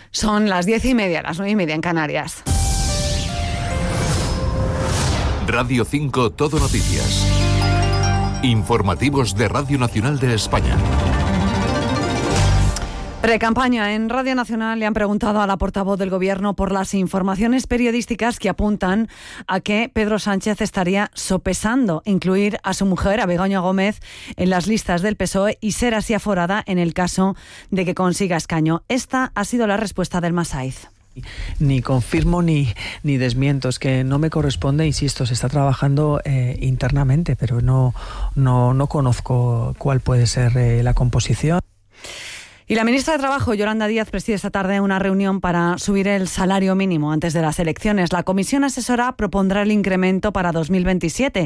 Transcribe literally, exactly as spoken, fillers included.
Son las diez y media, las nueve y media en Canarias. Radio cinco Todo Noticias. Informativos de Radio Nacional de España. Precampaña. En Radio Nacional le han preguntado a la portavoz del Gobierno por las informaciones periodísticas que apuntan a que Pedro Sánchez estaría sopesando incluir a su mujer, a Begoña Gómez, en las listas del P S O E y ser así aforada en el caso de que consiga escaño. Esta ha sido la respuesta del Masaiz. Ni confirmo ni, ni desmiento, es que no me corresponde, insisto, se está trabajando eh, internamente, pero no, no, no conozco cuál puede ser eh, la composición. Y la ministra de Trabajo, Yolanda Díaz, preside esta tarde una reunión para subir el salario mínimo antes de las elecciones. La comisión asesora propondrá el incremento para dos mil veintisiete.